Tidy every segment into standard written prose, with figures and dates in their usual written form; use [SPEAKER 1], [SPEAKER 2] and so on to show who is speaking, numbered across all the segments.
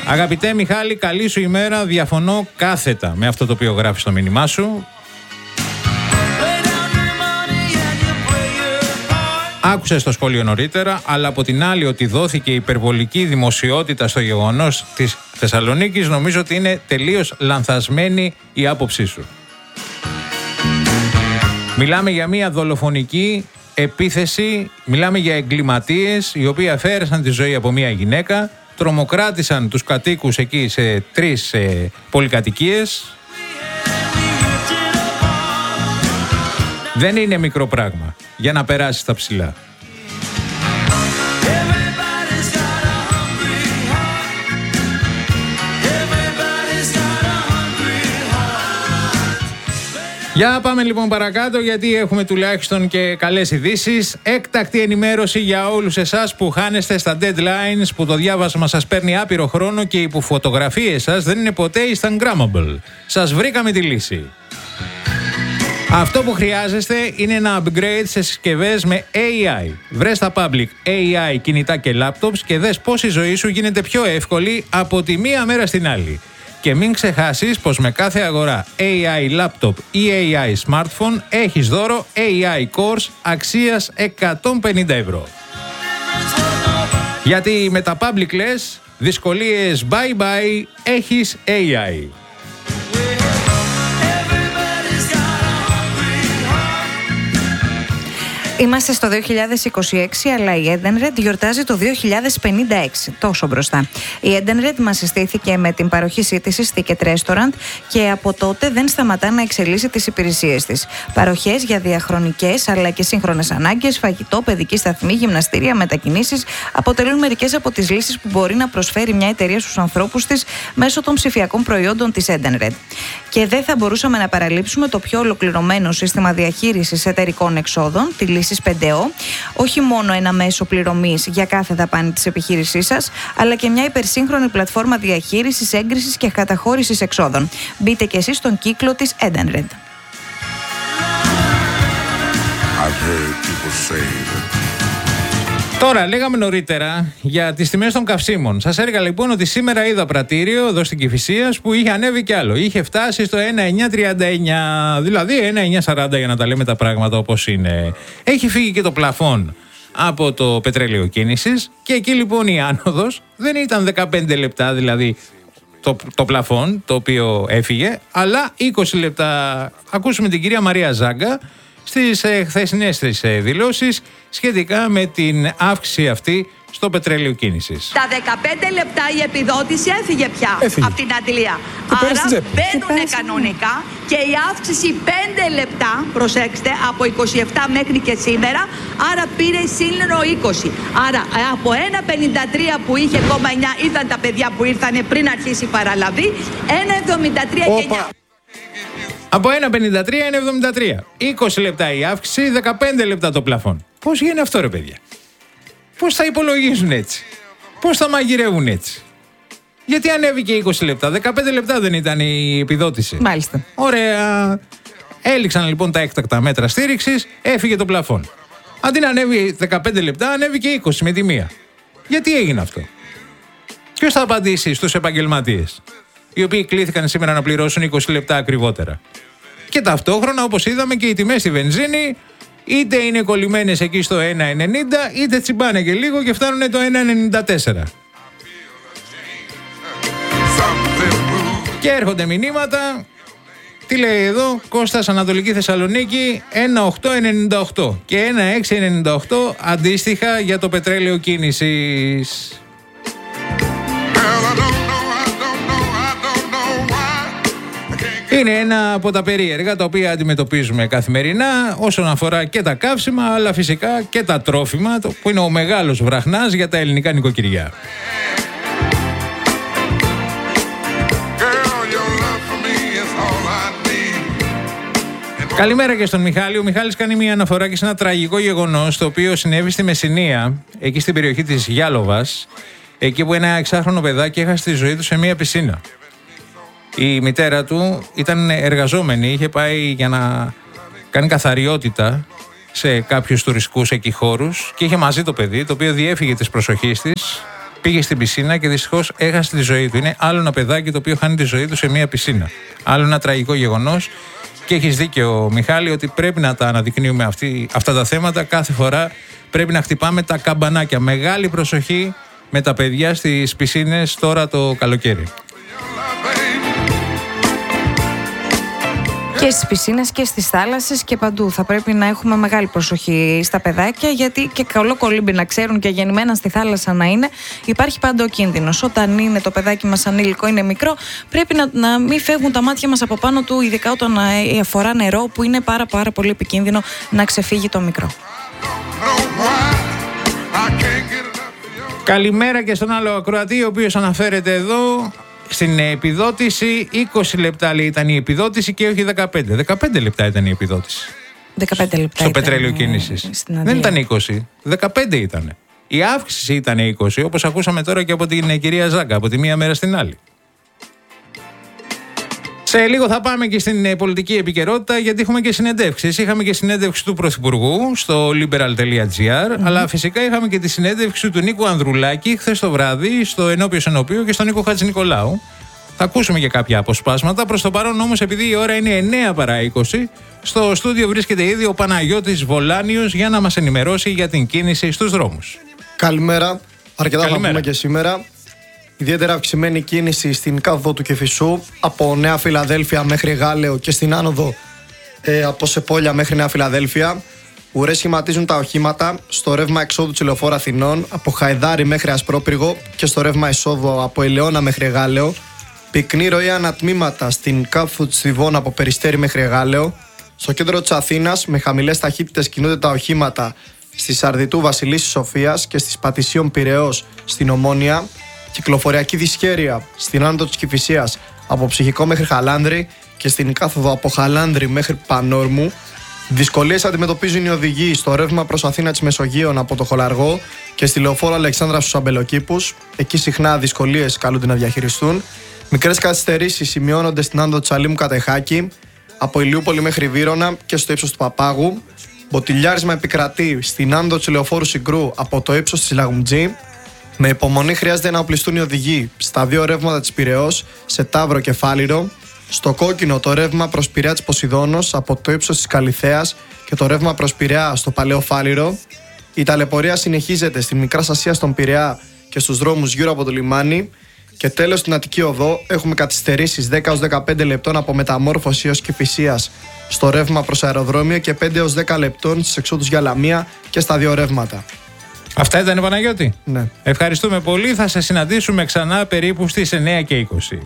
[SPEAKER 1] Αγαπητέ Μιχάλη, καλή σου ημέρα. Διαφωνώ κάθετα με αυτό το οποίο γράφει στο μήνυμά σου. Άκουσες το σχόλιο νωρίτερα, αλλά από την άλλη ότι δόθηκε υπερβολική δημοσιότητα στο γεγονός της Θεσσαλονίκης, νομίζω ότι είναι τελείως λανθασμένη η άποψή σου. Μιλάμε για μια δολοφονική επίθεση, μιλάμε για εγκληματίες οι οποίοι αφαίρεσαν τη ζωή από μια γυναίκα, τρομοκράτησαν τους κατοίκους εκεί σε 3 πολυκατοικίες. Δεν είναι μικρό πράγμα για να περάσει τα ψηλά. Για πάμε λοιπόν παρακάτω, γιατί έχουμε τουλάχιστον και καλές ειδήσεις. Έκτακτη ενημέρωση για όλους εσάς που χάνεστε στα deadlines, που το διάβασμα σας παίρνει άπειρο χρόνο και οι που φωτογραφίες σας δεν είναι ποτέ instagrammable. Σας βρήκαμε τη λύση. Αυτό που χρειάζεστε είναι ένα upgrade σε συσκευές με AI. Βρες στα public AI κινητά και laptops και δες πώς η ζωή σου γίνεται πιο εύκολη από τη μία μέρα στην άλλη. Και μην ξεχάσεις πως με κάθε αγορά AI laptop ή AI smartphone έχεις δώρο AI course αξίας 150 ευρώ. Γιατί με τα public λες, δυσκολίες bye bye, έχεις AI.
[SPEAKER 2] Είμαστε στο 2026, αλλά η Edenred γιορτάζει το 2056, τόσο μπροστά. Η Edenred μας συστήθηκε με την παροχή σύντησης Ticket Restaurant και από τότε δεν σταματά να εξελίσσει τις υπηρεσίες της. Παροχές για διαχρονικές αλλά και σύγχρονες ανάγκες, φαγητό, παιδική σταθμή, γυμναστήρια, μετακινήσεις αποτελούν μερικές από τις λύσεις που μπορεί να προσφέρει μια εταιρεία στους ανθρώπους της μέσω των ψηφιακών προϊόντων της Edenred. Και δεν θα μπορούσαμε να παραλείψουμε το πιο ολοκληρωμένο σύστημα διαχείρισης εταιρικών εξόδων, τη λύση 5O, όχι μόνο ένα μέσο πληρωμής για κάθε δαπάνη της επιχείρησής σας, αλλά και μια υπερσύγχρονη πλατφόρμα διαχείρισης, έγκρισης και καταχώρησης εξόδων. Μπείτε και εσείς στον κύκλο της Edenred.
[SPEAKER 1] Τώρα, λέγαμε νωρίτερα για τις τιμές των καυσίμων. Σας έλεγα λοιπόν ότι σήμερα είδα πρατήριο εδώ στην Κηφισίας που είχε ανέβει κι άλλο. Είχε φτάσει στο 1,939, δηλαδή 1,940 για να τα λέμε τα πράγματα όπως είναι. Έχει φύγει και το πλαφόν από το πετρέλαιο κίνησης και εκεί λοιπόν η άνοδος δεν ήταν 15 λεπτά δηλαδή το πλαφόν το οποίο έφυγε, αλλά 20 λεπτά. Ακούσουμε την κυρία Μαρία Ζάγκα στις χθεσινές της δηλώσεις σχετικά με την αύξηση αυτή στο πετρέλαιο κίνησης.
[SPEAKER 3] Τα 15 λεπτά η επιδότηση έφυγε πια από την αντιλία. Άρα μπαίνουν κανονικά και η αύξηση 5 λεπτά, προσέξτε, από 27 μέχρι και σήμερα, άρα πήρε σύνολο 20. Άρα από 1,53 που είχε 0,9 ήταν τα παιδιά που ήρθαν πριν αρχίσει η παραλαβή, 1,73 και 9.
[SPEAKER 1] Από 1,53 είναι 73. 20 λεπτά η αύξηση, 15 λεπτά το πλαφόν. Πώς γίνεται αυτό ρε παιδιά? Πώς θα υπολογίζουν έτσι? Πώς θα μαγειρεύουν έτσι? Γιατί ανέβηκε 20 λεπτά? 15 λεπτά δεν ήταν η επιδότηση?
[SPEAKER 2] Μάλιστα.
[SPEAKER 1] Ωραία. Έληξαν λοιπόν τα έκτακτα μέτρα στήριξης, έφυγε το πλαφόν. Αντί να ανέβει 15 λεπτά, ανέβηκε 20 με τη μία. Γιατί έγινε αυτό? Ποιος θα απαντήσει στους επαγγελματίες, οι οποίοι κλήθηκαν σήμερα να πληρώσουν 20 λεπτά ακριβότερα? Και ταυτόχρονα, όπως είδαμε, και οι τιμές στη βενζίνη είτε είναι κολλημένες εκεί στο 1,90 είτε τσιμπάνε και λίγο και φτάνουν το 1,94. Και έρχονται μηνύματα. Τι λέει εδώ? Κώστας, Ανατολική Θεσσαλονίκη 1,898 και 1,698 αντίστοιχα για το πετρέλαιο κίνησης. Είναι ένα από τα περίεργα τα οποία αντιμετωπίζουμε καθημερινά όσον αφορά και τα καύσιμα, αλλά φυσικά και τα τρόφιμα, που είναι ο μεγάλος βραχνάς για τα ελληνικά νοικοκυριά. Καλημέρα και στον Μιχάλη. Ο Μιχάλης κάνει μια αναφορά και σε ένα τραγικό γεγονός το οποίο συνέβη στη Μεσσηνία, εκεί στην περιοχή της Γιάλοβας, εκεί που ένα 6χρονο παιδάκι έχασε τη ζωή του σε μια πισίνα. Η μητέρα του ήταν εργαζόμενη, είχε πάει για να κάνει καθαριότητα σε κάποιους τουριστικούς εκεί χώρους και είχε μαζί το παιδί, το οποίο διέφυγε της προσοχής της, πήγε στην πισίνα και δυστυχώς έχασε τη ζωή του. Είναι άλλο ένα παιδάκι το οποίο χάνει τη ζωή του σε μια πισίνα. Άλλο ένα τραγικό γεγονός. Και έχεις δίκιο, Μιχάλη, ότι πρέπει να τα αναδεικνύουμε αυτά τα θέματα. Κάθε φορά πρέπει να χτυπάμε τα καμπανάκια. Μεγάλη προσοχή με τα παιδιά στις πισίνες τώρα το καλοκαίρι.
[SPEAKER 2] Και στις πισίνες και στις θάλασσες και παντού. Θα πρέπει να έχουμε μεγάλη προσοχή στα παιδάκια, γιατί και καλό κολύμπι να ξέρουν και γεννημένα στη θάλασσα να είναι, υπάρχει πάντα ο κίνδυνος. Όταν είναι το παιδάκι μας ανήλικο, είναι μικρό, πρέπει να μην φεύγουν τα μάτια μας από πάνω του, ειδικά όταν αφορά νερό, που είναι πάρα πολύ επικίνδυνο να ξεφύγει το μικρό.
[SPEAKER 1] Καλημέρα και στον άλλο ακροατή, ο οποίος αναφέρεται εδώ. Στην επιδότηση 20 λεπτά λέει ήταν η επιδότηση και όχι 15. 15 λεπτά ήταν η επιδότηση.
[SPEAKER 2] 15 λεπτά
[SPEAKER 1] στο πετρέλαιο κίνησης. Δεν ήταν 20, 15 ήταν. Η αύξηση ήταν 20, όπως ακούσαμε τώρα και από την κυρία Ζάγκα, από τη μία μέρα στην άλλη. Σε λίγο θα πάμε και στην πολιτική επικαιρότητα, γιατί έχουμε και συνεντεύξεις. Είχαμε και συνέντευξη του Πρωθυπουργού στο liberal.gr, αλλά φυσικά είχαμε και τη συνέντευξη του Νίκου Ανδρουλάκη χθες το βράδυ στο Ενώπιος Ενωπίου και στον Νίκο Χατζηνικολάου. Θα ακούσουμε και κάποια αποσπάσματα. Προς το παρόν όμως, επειδή η ώρα είναι 9 παρά 20, στο στούντιο βρίσκεται ήδη ο Παναγιώτης Βολάνιος για να μας ενημερώσει για την κίνηση στους δρόμους.
[SPEAKER 4] Καλημέρα. Αρκετά θα πούμε και σήμερα. Ιδιαίτερα αυξημένη κίνηση στην κάδο του Κηφισού, από Νέα Φιλαδέλφια μέχρι Γάλεο και στην άνοδο από Σεπόλια μέχρι Νέα Φιλαδέλφια. Ουρές σχηματίζουν τα οχήματα στο ρεύμα εξόδου της Λεωφόρου Αθηνών, από Χαϊδάρι μέχρι Ασπρόπυργο, και στο ρεύμα εισόδου από Ελαιώνα μέχρι Γάλεο. Πυκνή ροή ανατμήματα στην κάδο της Θηβών από Περιστέρι μέχρι Γάλεο. Στο κέντρο της Αθήνας, με χαμηλές ταχύτητες κινούνται τα οχήματα στη Σαρδιτού Βασιλίσσης Σοφίας και στις Πατησίων Πειραιώς στην Ομόνια. Κυκλοφοριακή δυσχέρεια στην άνοδο της Κηφισίας από Ψυχικό μέχρι Χαλάνδρη και στην κάθοδο από Χαλάνδρη μέχρι Πανόρμου. Δυσκολίες αντιμετωπίζουν οι οδηγοί στο ρεύμα προς Αθήνα της Μεσογείων από το Χολαργό και στη Λεωφόρο Αλεξάνδρα στους Αμπελοκήπους. Εκεί συχνά δυσκολίες καλούνται να διαχειριστούν. Μικρές καθυστερήσεις σημειώνονται στην άνοδο της Αλήμου Κατεχάκη, από Ηλιούπολη μέχρι Βύρωνα και στο ύψος του Παπάγου. Μποτιλιάρισμα επικρατεί στην άνοδο της Λεωφόρου Συγκρού από το ύψος της Λαγουμτζή. Με υπομονή χρειάζεται να οπλιστούν οι οδηγοί στα δύο ρεύματα της Πειραιώς, σε Ταύρο και Φάληρο. Στο κόκκινο το ρεύμα προς Πειραιά της Ποσειδώνος από το ύψος της Καλιθέας και το ρεύμα προς Πειραιά στο Παλαιό Φάληρο. Η ταλαιπωρία συνεχίζεται στη Μικρά Ασία στον Πειραιά και στους δρόμους γύρω από το λιμάνι. Και τέλος στην Αττική Οδό έχουμε καθυστερήσεις 10-15 λεπτών από Μεταμόρφωση έως Κηφισίας στο ρεύμα προς αεροδρόμιο και 5-10 λεπτών στις εξόδους για Λαμία και στα δύο ρεύματα.
[SPEAKER 1] Αυτά ήταν, Παναγιώτη.
[SPEAKER 4] Ναι.
[SPEAKER 1] Ευχαριστούμε πολύ. Θα σε συναντήσουμε ξανά περίπου στις 9:20.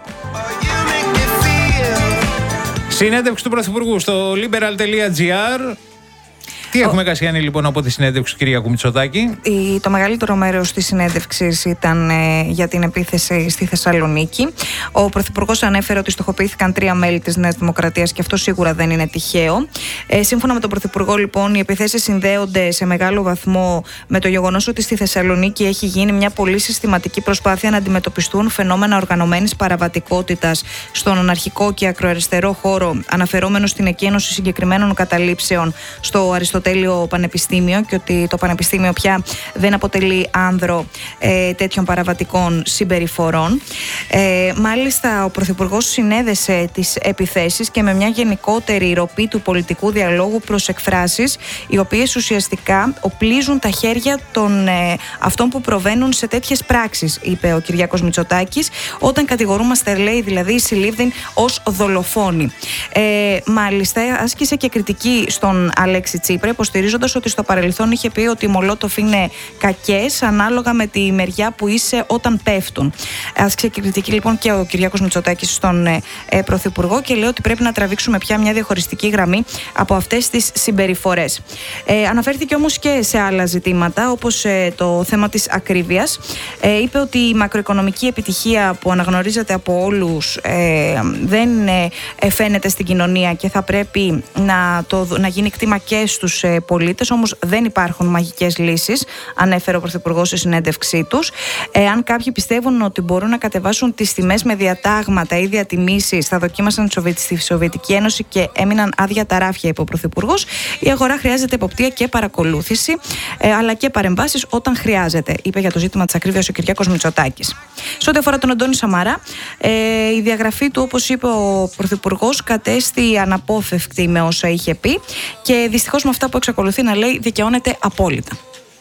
[SPEAKER 1] Συνέντευξη του Πρωθυπουργού στο liberal.gr. Τι έχουμε, Κασιάνη, λοιπόν, από τη συνέντευξη του Κυριάκου Μητσοτάκη?
[SPEAKER 2] Το μεγαλύτερο μέρος της συνέντευξης ήταν για την επίθεση στη Θεσσαλονίκη. Ο Πρωθυπουργός ανέφερε ότι στοχοποιήθηκαν 3 μέλη της Νέας Δημοκρατίας και αυτό σίγουρα δεν είναι τυχαίο. Σύμφωνα με τον Πρωθυπουργό, λοιπόν, οι επιθέσεις συνδέονται σε μεγάλο βαθμό με το γεγονός ότι στη Θεσσαλονίκη έχει γίνει μια πολύ συστηματική προσπάθεια να αντιμετωπιστούν φαινόμενα οργανωμένης παραβατικότητας στον αναρχικό και ακροαριστερό χώρο, αναφερόμενο στην εκένωση συγκεκριμένων καταλήψεων στο Αριστοτέλειο Πανεπιστήμιο, και ότι το Πανεπιστήμιο πια δεν αποτελεί άνδρο τέτοιων παραβατικών συμπεριφορών. Μάλιστα, ο Πρωθυπουργός συνέδεσε τις επιθέσεις και με μια γενικότερη ροπή του πολιτικού διαλόγου προς εκφράσεις, οι οποίες ουσιαστικά οπλίζουν τα χέρια των αυτών που προβαίνουν σε τέτοιες πράξεις, είπε ο Κυριάκος Μητσοτάκης, όταν κατηγορούμαστε, λέει, δηλαδή, οι συλλήβδιν ως δολοφόνοι. Μάλιστα, άσκησε και κριτική στον Αλέξη Τσίπρα, υποστηρίζοντας ότι στο παρελθόν είχε πει ότι οι Μολότοφ είναι κακές ανάλογα με τη μεριά που είσαι όταν πέφτουν. Άσκησε και κριτική, λοιπόν, και ο Κυριάκος Μητσοτάκης στον Πρωθυπουργό και λέει ότι πρέπει να τραβήξουμε πια μια διαχωριστική γραμμή από αυτές τις συμπεριφορές. Αναφέρθηκε όμως και σε άλλα ζητήματα, όπως το θέμα της ακρίβειας. Είπε ότι η μακροοικονομική επιτυχία που αναγνωρίζεται από όλους δεν φαίνεται στην κοινωνία και θα πρέπει να γίνει κτήμα και στους τους πολίτες. Όμως δεν υπάρχουν μαγικές λύσεις, ανέφερε ο Πρωθυπουργός στη συνέντευξή τους. Αν κάποιοι πιστεύουν ότι μπορούν να κατεβάσουν τις τιμές με διατάγματα ή διατιμήσεις, θα δοκίμασαν στη Σοβιετική Ένωση και έμειναν άδεια τα ράφια, είπε ο Πρωθυπουργός. Η αγορά χρειάζεται εποπτεία και παρακολούθηση, αλλά και παρεμβάσεις όταν χρειάζεται, είπε για το ζήτημα της ακρίβειας ο Κυριάκος Μητσοτάκης. Σε ό,τι αφορά τον Αντώνη Σαμαρά, η διαγραφή του, όπως είπε ο Πρωθυπουργός, κατέστη αναπόφευκτη με όσα είχε πει και δυστυχώς με αυτά που εξακολουθεί να λέει δικαιώνεται απόλυτα.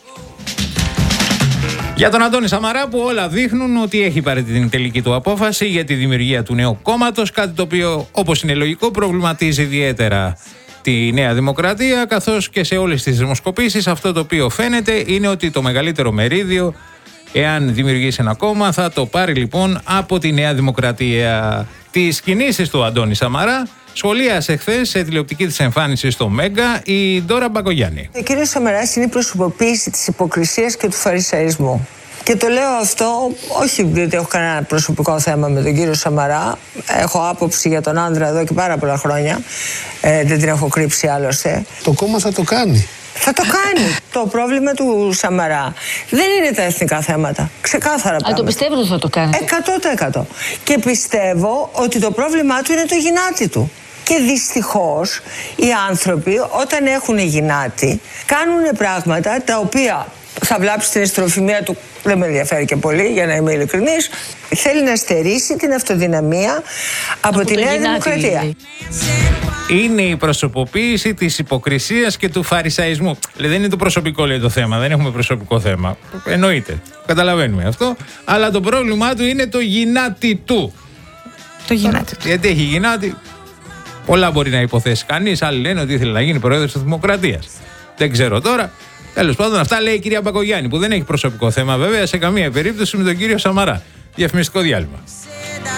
[SPEAKER 1] Για τον Αντώνη Σαμαρά, που όλα δείχνουν ότι έχει πάρει την τελική του απόφαση για τη δημιουργία του νέου κόμματος, κάτι το οποίο, όπως είναι λογικό, προβληματίζει ιδιαίτερα τη Νέα Δημοκρατία, καθώς και σε όλες τις δημοσκοπήσεις αυτό το οποίο φαίνεται είναι ότι το μεγαλύτερο μερίδιο, εάν δημιουργήσει ένα κόμμα, θα το πάρει λοιπόν από τη Νέα Δημοκρατία. Τις κινήσεις του Αντώνη Σαμαρά σχολίασε χθες σε τηλεοπτική της εμφάνιση στο Μέγκα η Ντόρα Μπακογιάννη.
[SPEAKER 5] Ο κύριος Σαμαράς είναι η προσωποποίηση της υποκρισίας και του φαρισαϊσμού. Και το λέω αυτό όχι διότι έχω κανένα προσωπικό θέμα με τον κύριο Σαμαρά. Έχω άποψη για τον άνδρα εδώ και πάρα πολλά χρόνια. Δεν την έχω κρύψει άλλωστε.
[SPEAKER 6] Το κόμμα θα το κάνει.
[SPEAKER 5] Θα το κάνει. Το πρόβλημα του Σαμαρά δεν είναι τα εθνικά θέματα. Ξεκάθαρα πράγματα.
[SPEAKER 7] Το πιστεύω ότι θα το κάνει.
[SPEAKER 5] 100%. Και πιστεύω ότι το πρόβλημά του είναι το γυνάτι του. Και δυστυχώς οι άνθρωποι όταν έχουν γυνάτι κάνουν πράγματα τα οποία θα βλάψει την εστροφημία του. Δεν με ενδιαφέρει και πολύ, για να είμαι ειλικρινής. Θέλει να στερήσει την αυτοδυναμία από τη Νέα Δημοκρατία.
[SPEAKER 1] Είναι η προσωποποίηση της υποκρισίας και του φαρισαϊσμού. Δεν είναι το προσωπικό, λέει, το θέμα. Δεν έχουμε προσωπικό θέμα. Εννοείται. Καταλαβαίνουμε αυτό. Αλλά το πρόβλημά του είναι το γυνάτι του.
[SPEAKER 2] Το γυνάτι του.
[SPEAKER 1] Γιατί έχει γυνάτι. Πολλά μπορεί να υποθέσει κανείς. Άλλοι λένε ότι ήθελε να γίνει πρόεδρος της Δημοκρατίας. Δεν ξέρω τώρα. Τέλος πάντων, αυτά λέει η κυρία Μπακογιάννη, που δεν έχει προσωπικό θέμα βέβαια σε καμία περίπτωση με τον κύριο Σαμαρά. Διαφημιστικό διάλειμμα.